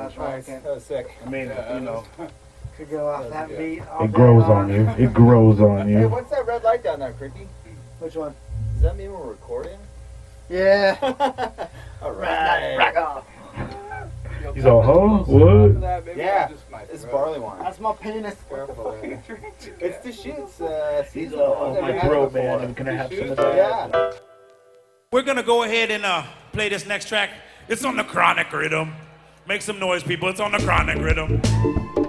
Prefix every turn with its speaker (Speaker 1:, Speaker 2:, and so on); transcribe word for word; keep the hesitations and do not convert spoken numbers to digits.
Speaker 1: That's nice.
Speaker 2: That was sick.
Speaker 3: I mean,
Speaker 1: Yeah,
Speaker 3: you know.
Speaker 1: Could go off that
Speaker 2: good.
Speaker 1: beat. all
Speaker 4: It
Speaker 1: day
Speaker 4: grows
Speaker 1: long.
Speaker 4: on you. It grows on
Speaker 2: Hey,
Speaker 4: you.
Speaker 2: what's that red light down there, Cricky?
Speaker 1: Which one?
Speaker 2: Does that mean we're recording?
Speaker 1: Yeah.
Speaker 2: All right.
Speaker 1: Rock off.
Speaker 4: He's all, huh? What?
Speaker 2: Yeah, it's barley wine.
Speaker 1: That's my penis.
Speaker 2: Careful. man. It's the shoots. Uh,
Speaker 4: He's
Speaker 2: season.
Speaker 4: all,
Speaker 2: I've
Speaker 4: oh,
Speaker 2: never
Speaker 4: my
Speaker 2: had it
Speaker 4: throat,
Speaker 2: before.
Speaker 4: man. Can I have some of that?
Speaker 2: Yeah.
Speaker 5: We're gonna go ahead and uh, play this next track. It's on the Chronic rhythm. Make some noise, people. It's on the Chronic rhythm.